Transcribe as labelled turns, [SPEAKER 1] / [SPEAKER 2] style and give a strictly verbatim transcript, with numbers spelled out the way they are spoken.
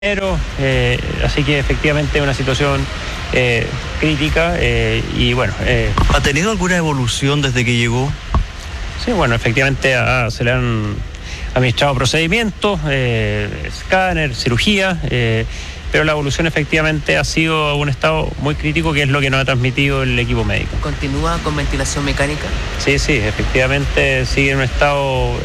[SPEAKER 1] Eh, así que efectivamente es una situación eh, crítica eh, y bueno. Eh,
[SPEAKER 2] ¿Ha tenido alguna evolución desde que llegó?
[SPEAKER 1] Sí, bueno, efectivamente a, se le han administrado procedimientos, eh, escáner, cirugía, eh, pero la evolución efectivamente ha sido a un estado muy crítico, que es lo que nos ha transmitido el equipo médico.
[SPEAKER 3] ¿Continúa con ventilación mecánica?
[SPEAKER 1] Sí, sí, efectivamente sigue en un estado